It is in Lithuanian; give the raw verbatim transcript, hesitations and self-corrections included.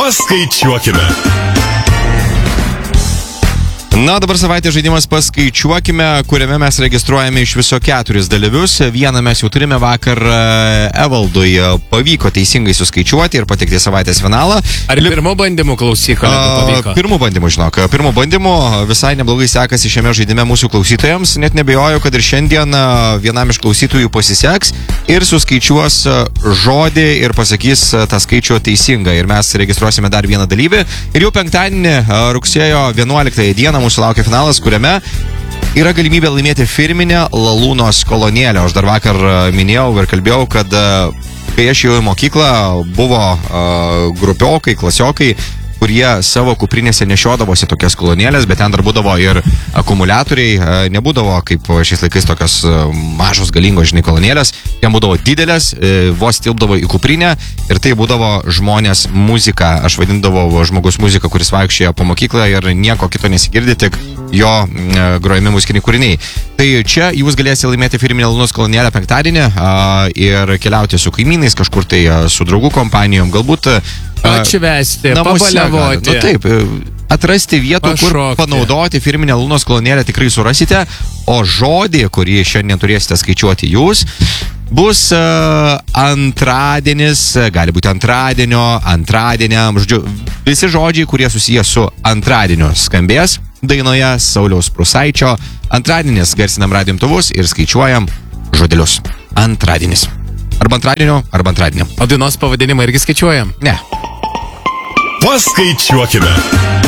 Paskaičiuokime. Na, dabar savaitės žaidimas paskaičiuokime, kuriame mes registruojame iš viso keturis dalyvius. Vieną mes jau turime vakar. Evaldui pavyko teisingai suskaičiuoti ir patekti į savaitės finalą. Ar pirmo bandymų klausyk, kolegų pavyko? Pirmų bandymų, žinok. Pirmų bandymų visai neblogai sekasi šiame žaidime mūsų klausytojams. Net nebejoju, kad ir šiandien vienam iš klausytojų pasiseks ir suskaičiuos žodį ir pasakys tą skaičių teisingą. Ir mes registruosime dar vieną dalyvį. Ir jau penktadienį, rugsėjo vienuoliktąją dieną, mūsų laukia finalas, kuriame yra galimybė laimėti firminę Lalūnos kolonėlę. Aš dar vakar minėjau ir kalbėjau, kad kai aš jau į mokyklą buvo grupiokai, klasiokai, kurie savo kuprinėse nešiodavosi tokias kolonėlės, bet ten dar būdavo ir akumuliatoriai, nebūdavo kaip šiais laikais tokios mažos galingos, žinai, kolonėlės, ten būdavo didelės, vos tilpdavo į kuprinę ir tai būdavo žmonės muzika. Aš vadindavau žmogus muziką, kuris vaikščioja po mokyklą ir nieko kito nesigirdi, tik jo grojami muzikiniai kūriniai. Tai čia jūs galėsite laimėti firminę Lalūnos kolonėlę penktadienį ir keliauti su kaimynais, kažkur tai su draugų kompanijom, galbūt atšvesti, pabaliavoti. Nu taip, atrasti vietų, Pašokti. kur panaudoti firminę Lalūnos kolonėlę tikrai surasite, o žodį, kurį šiandien turėsite skaičiuoti jūs, bus uh, antradienis, gali būti antradienio, antradieniam, žodžiu, visi žodžiai, kurie susiję su antradieniu, skambės dainoje Sauliaus Prusaičio. Antradienis garsinam radijo imtuvus ir skaičiuojam žodelius. Antradienis. Arba antradienio, arba antradienio. O dainos pavadinimą irgi skaičiuojam? Ne. Paskaičiuokime.